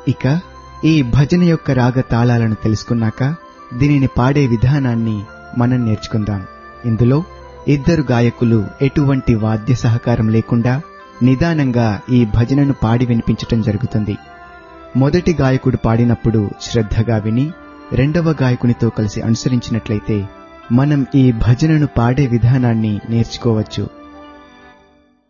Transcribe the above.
ఇక ఈ భజన యొక్క రాగ తాళాలను తెలుసుకున్నాక దీనిని పాడే విధానాన్ని మనం నేర్చుకుందాం. ఇందులో ఇద్దరు గాయకులు ఎటువంటి వాద్య సహకారం లేకుండా నిదానంగా ఈ భజనను పాడి వినిపించటం జరుగుతుంది. మొదటి గాయకుడు పాడినప్పుడు శ్రద్ధగా విని రెండవ గాయకునితో కలిసి అనుసరించినట్లయితే మనం ఈ భజనను పాడే విధానాన్ని నేర్చుకోవచ్చు.